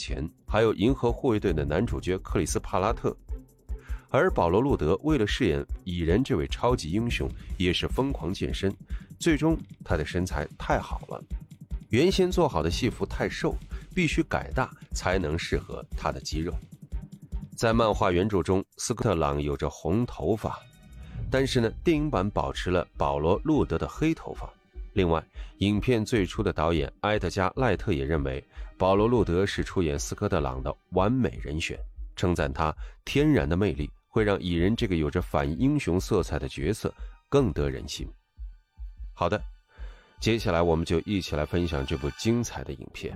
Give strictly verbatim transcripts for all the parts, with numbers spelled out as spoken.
钱，还有银河护卫队的男主角克里斯·帕拉特。而保罗·路德为了饰演蚁人这位超级英雄，也是疯狂健身，最终他的身材太好了，原先做好的戏服太瘦，必须改大才能适合他的肌肉。在漫画原著中，斯科特·朗有着红头发，但是呢，电影版保持了保罗·路德的黑头发。另外，影片最初的导演埃德加·赖特也认为保罗·路德是出演斯科特·朗的完美人选，称赞他天然的魅力会让蚁人这个有着反英雄色彩的角色更得人心。好的，接下来我们就一起来分享这部精彩的影片。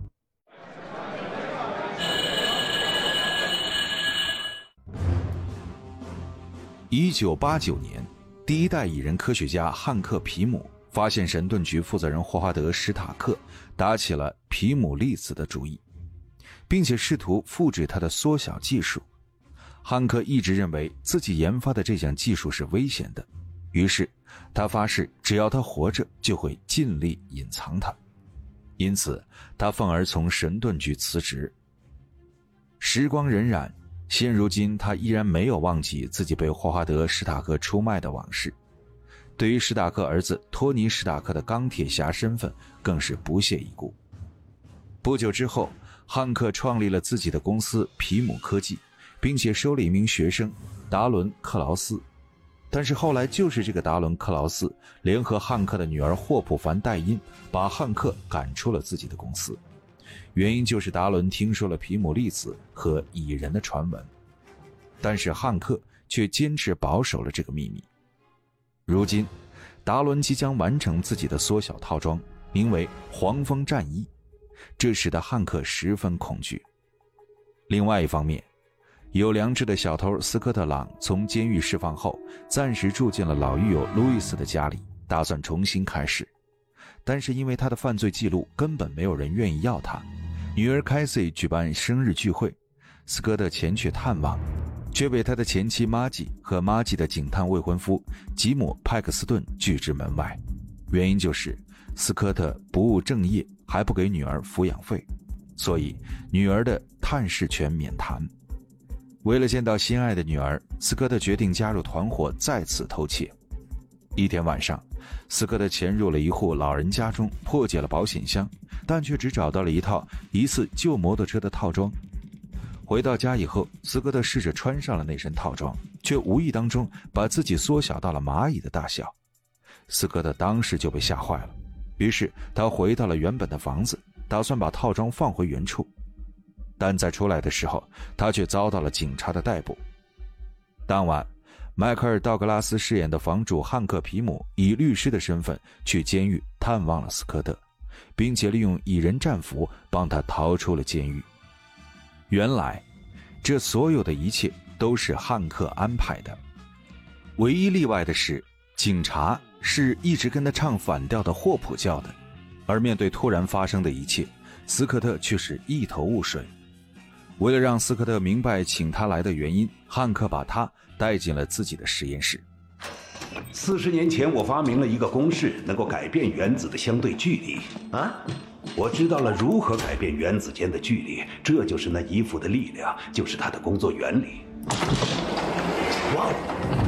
一九八九年，第一代蚁人科学家汉克·皮姆发现神盾局负责人霍华德·史塔克打起了皮姆粒子的主意，并且试图复制他的缩小技术。汉克一直认为自己研发的这项技术是危险的，于是他发誓只要他活着就会尽力隐藏它。因此他愤而从神盾局辞职。时光荏苒，现如今他依然没有忘记自己被霍华德·史塔克出卖的往事，对于史塔克儿子托尼·史塔克的钢铁侠身份更是不屑一顾。不久之后，汉克创立了自己的公司皮姆科技，并且收了一名学生达伦·克劳斯。但是后来就是这个达伦·克劳斯联合汉克的女儿霍普·凡戴因，把汉克赶出了自己的公司。原因就是达伦听说了皮姆粒子和蚁人的传闻，但是汉克却坚持保守了这个秘密。如今达伦即将完成自己的缩小套装，名为黄蜂战衣，这使得汉克十分恐惧。另外一方面，有良知的小偷斯科特·朗从监狱释放后，暂时住进了老狱友路易斯的家里，打算重新开始。但是因为他的犯罪记录，根本没有人愿意要他。女儿凯西举办生日聚会，斯科特前去探望，却被他的前妻玛吉和玛吉的警探未婚夫吉姆·派克斯顿拒之门外。原因就是斯科特不务正业，还不给女儿抚养费，所以女儿的探视权免谈。为了见到心爱的女儿，斯科特决定加入团伙，再次偷窃。一天晚上，斯科特潜入了一户老人家中，破解了保险箱，但却只找到了一套疑似旧摩托车的套装。回到家以后，斯科特试着穿上了那身套装，却无意当中把自己缩小到了蚂蚁的大小。斯科特当时就被吓坏了，于是他回到了原本的房子，打算把套装放回原处。但在出来的时候，他却遭到了警察的逮捕。当晚，迈克尔·道格拉斯饰演的房主汉克·皮姆以律师的身份去监狱探望了斯科特，并且利用蚁人战俘帮他逃出了监狱。原来这所有的一切都是汉克安排的，唯一例外的是警察是一直跟他唱反调的霍普叫的，而面对突然发生的一切，斯科特却是一头雾水。为了让斯科特明白请他来的原因，汉克把他带进了自己的实验室。 四十年前，我发明了一个公式，能够改变原子的相对距离。 啊， 我知道了如何改变原子间的距离，这就是那衣服的力量，就是它的工作原理。哇哦！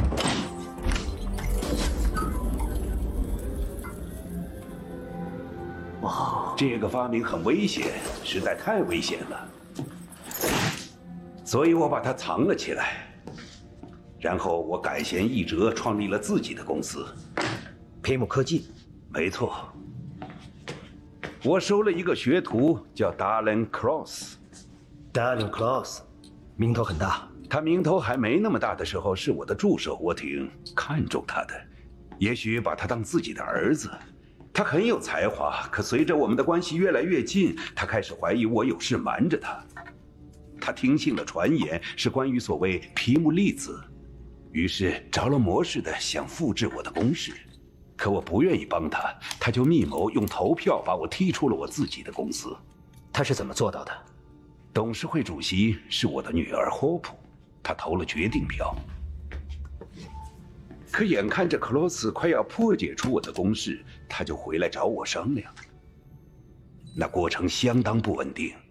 哇，这个发明很危险，实在太危险了，所以我把它藏了起来。然后我改弦易辙，创立了自己的公司， 皮姆科技。 没错，我收了一个学徒，叫 Darren Cross。Darren Cross， 名头很大。 他名头还没那么大的时候，是我的助手，我挺看重他的，也许把他当自己的儿子。他很有才华，可随着我们的关系越来越近，他开始怀疑我有事瞒着他。他听信了传言，是关于所谓皮姆粒子。于是着了魔似的想复制我的公式，可我不愿意帮他，他就密谋用投票把我踢出了我自己的公司。 他是怎么做到的？ 董事会主席是我的女儿霍普，她投了决定票。可眼看着克罗斯快要破解出我的公式，他就回来找我商量。那过程相当不稳定，